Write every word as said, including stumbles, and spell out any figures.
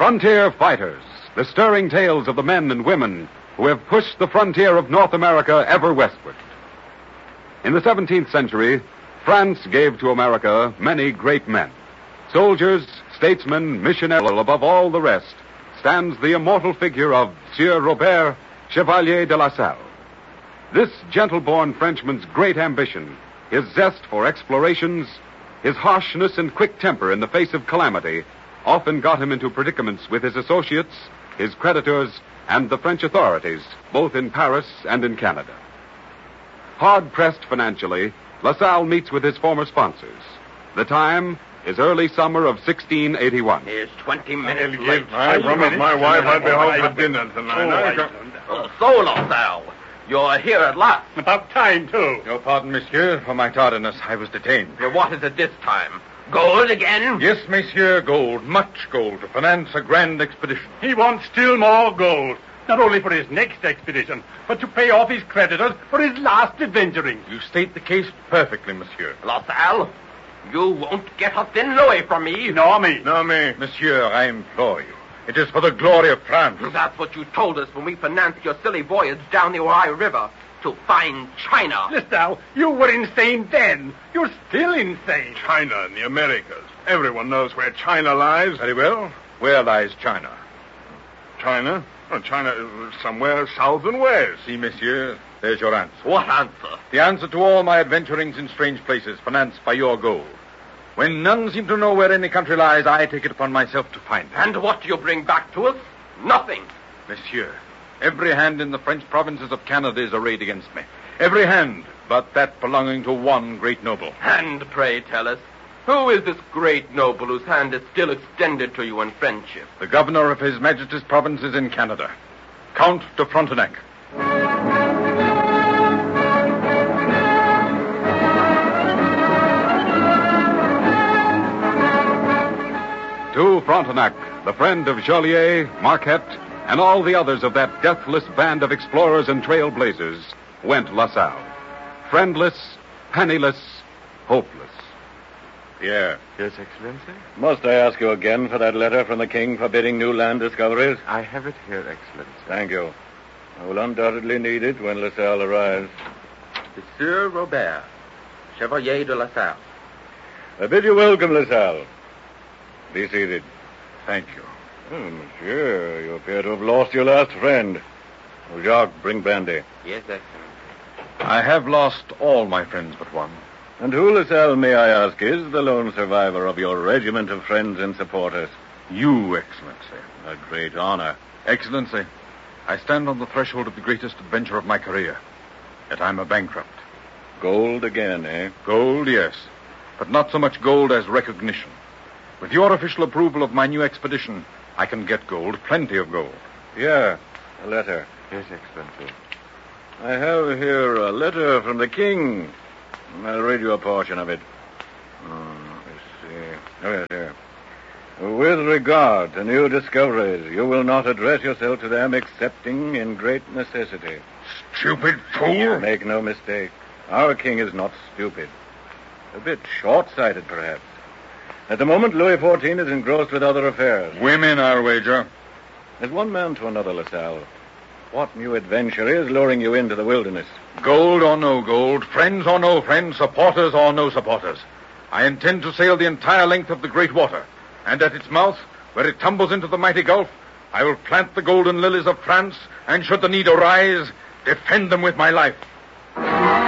Frontier Fighters, the stirring tales of the men and women who have pushed the frontier of North America ever westward. In the seventeenth century, France gave to America many great men. Soldiers, statesmen, missionaries, above all the rest, stands the immortal figure of Sieur Robert, Chevalier de La Salle. This gentle-born Frenchman's great ambition, his zest for explorations, his harshness and quick temper in the face of calamity, often got him into predicaments with his associates, his creditors, and the French authorities, both in Paris and in Canada. Hard-pressed financially, La Salle meets with his former sponsors. The time is early summer of sixteen eighty-one. Here's twenty minutes I'll late. give- I promised my wife I'd be home for dinner tonight. Oh, so, La Salle, you're here at last. About time, too. Your pardon, monsieur, for my tardiness. I was detained. What is it this time? Gold again? Yes, monsieur, gold. Much gold to finance a grand expedition. He wants still more gold. Not only for his next expedition, but to pay off his creditors for his last adventuring. You state the case perfectly, monsieur. La Salle, you won't get a thin louis from me. Nor me. No, me. Monsieur, I implore you. It is for the glory of France. That's what you told us when we financed your silly voyage down the Ohio River to find China. Listowel, you were insane then. You're still insane. China and the Americas. Everyone knows where China lies. Very well. Where lies China? China? Oh, China is somewhere south and west. See, monsieur, there's your answer. What answer? The answer to all my adventurings in strange places, financed by your gold. When none seem to know where any country lies, I take it upon myself to find it. And what do you bring back to us? Nothing. Monsieur, every hand in the French provinces of Canada is arrayed against me. Every hand, but that belonging to one great noble. And pray tell us, who is this great noble whose hand is still extended to you in friendship? The governor of His Majesty's provinces in Canada, Count de Frontenac. To Frontenac, the friend of Joliet, Marquette, and all the others of that deathless band of explorers and trailblazers, went La Salle. Friendless, penniless, hopeless. Pierre. Yes, Excellency? Must I ask you again for that letter from the king forbidding new land discoveries? I have it here, Excellency. Thank you. I will undoubtedly need it when La Salle arrives. Monsieur Robert, Chevalier de La Salle. I bid you welcome, La Salle. Be seated. Thank you. Oh, monsieur, you appear to have lost your last friend. Oh, Jacques, bring brandy. Yes, Excellency. I have lost all my friends but one. And who, La Salle, may I ask, is the lone survivor of your regiment of friends and supporters? You, Excellency. A great honor. Excellency, I stand on the threshold of the greatest adventure of my career. Yet I'm a bankrupt. Gold again, eh? Gold, yes. But not so much gold as recognition. With your official approval of my new expedition, I can get gold, plenty of gold. Yeah, a letter. Yes, Excellency. I have here a letter from the king. I'll read you a portion of it. Oh, let's see. Oh, yes, here. With regard to new discoveries, you will not address yourself to them excepting in great necessity. Stupid fool. Make no mistake. Our king is not stupid. A bit short-sighted, perhaps. At the moment, Louis the fourteenth is engrossed with other affairs. Women, I'll wager. As one man to another, La Salle, what new adventure is luring you into the wilderness? Gold or no gold, friends or no friends, supporters or no supporters. I intend to sail the entire length of the great water. And at its mouth, where it tumbles into the mighty gulf, I will plant the golden lilies of France, and should the need arise, defend them with my life.